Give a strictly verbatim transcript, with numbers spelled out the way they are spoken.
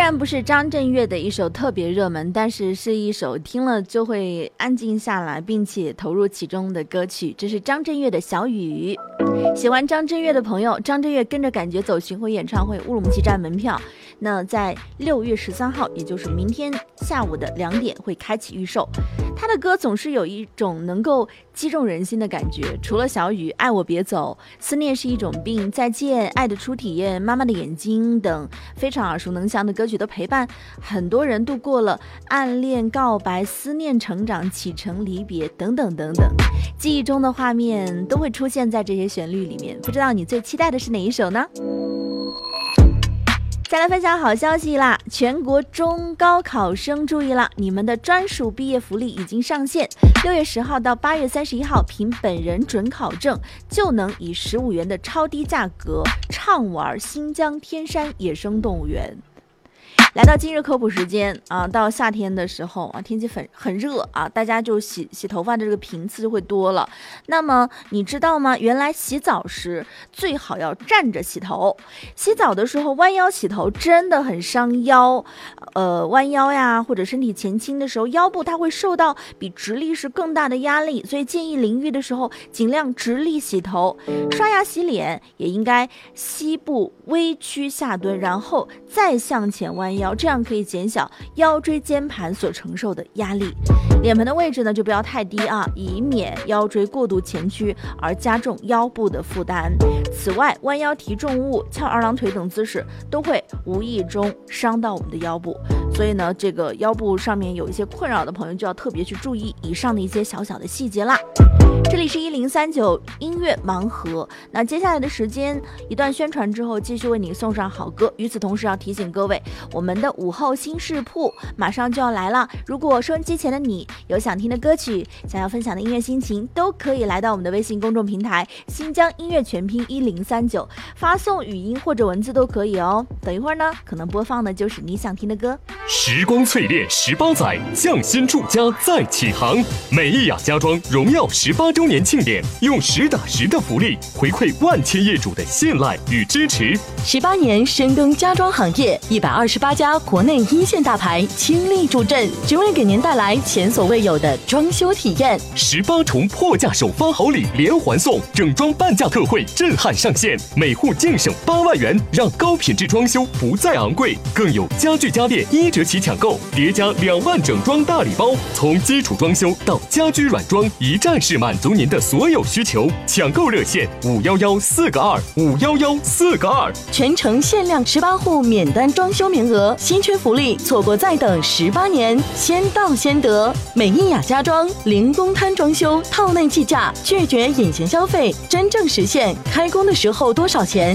然不是张震岳的一首特别热门，但是是一首听了就会安静下来并且投入其中的歌曲。这是张震岳的小雨。喜欢张震岳的朋友，张震岳跟着感觉走巡回演唱会乌鲁木齐站门票那在六月十三号，也就是明天下午的两点会开启预售。他的歌总是有一种能够击中人心的感觉，除了小雨、爱我别走、思念是一种病、再见、爱的初体验、妈妈的眼睛等非常耳熟能详的歌曲都陪伴很多人度过了暗恋、告白、思念、成长、启程、离别等等等等，记忆中的画面都会出现在这些旋律里面。不知道你最期待的是哪一首呢？再来分享好消息啦！全国中高考生注意了，你们的专属毕业福利已经上线。六月十号到八月三十一号，凭本人准考证就能以十五元的超低价格畅玩新疆天山野生动物园。来到今日科普时间啊，到夏天的时候啊，天气很很热啊，大家就洗洗头发的这个频次就会多了。那么你知道吗？原来洗澡时最好要站着洗头，洗澡的时候弯腰洗头真的很伤腰，呃，弯腰呀或者身体前倾的时候，腰部它会受到比直立时更大的压力，所以建议淋浴的时候尽量直立洗头。刷牙洗脸也应该膝部微屈下蹲，然后再向前弯腰，这样可以减小腰椎间盘所承受的压力。脸盆的位置呢就不要太低啊，以免腰椎过度前屈而加重腰部的负担。此外，弯腰提重物、翘二郎腿等姿势都会无意中伤到我们的腰部，所以呢，这个腰部上面有一些困扰的朋友就要特别去注意以上的一些小小的细节啦。这里是一零三九音乐盲盒，那接下来的时间一段宣传之后，继续为你送上好歌。与此同时要提醒各位，我们的午后新视铺马上就要来了。如果收音机前的你有想听的歌曲，想要分享的音乐心情，都可以来到我们的微信公众平台新疆音乐全拼一零三九，发送语音或者文字都可以哦。等一会儿呢，可能播放的就是你想听的歌。 时光淬炼十八载，匠心铸家再起航。美意雅家装荣耀十八周年庆典，用实打实的福利回馈万千业主的信赖与支持。 十八年深耕家装行业，一百二十八家国内一线大牌倾力助阵，只为给您带来前所未有的装修体验。 十八重破价首发好礼连环送，整装半价特惠震撼上线，每户净省八万元，让高品质装修不再昂贵。更有家具家电一折起抢购，叠加两万整装大礼包，从基础装修到家居软装，一站式满足您的所有需求。抢购热线五幺幺四个二五幺幺四个二， 全程限量十八户免单装修名额，新缺福利，错过再等十八年，先到先得。美意雅家装零公摊装修，套内计价，拒绝隐形消费，真正实现开工的时候多少钱